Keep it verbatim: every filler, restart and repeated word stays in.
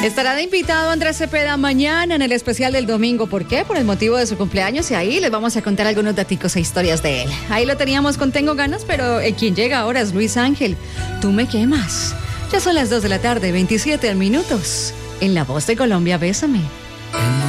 Estará de invitado Andrés Cepeda mañana en el especial del domingo. ¿Por qué? Por el motivo de su cumpleaños, y ahí les vamos a contar algunos daticos e historias de él. Ahí lo teníamos con Tengo Ganas, pero eh, quien llega ahora es Luis Ángel. Tú me quemas. Ya son las dos de la tarde, veintisiete minutos. En La Voz de Colombia, Bésame.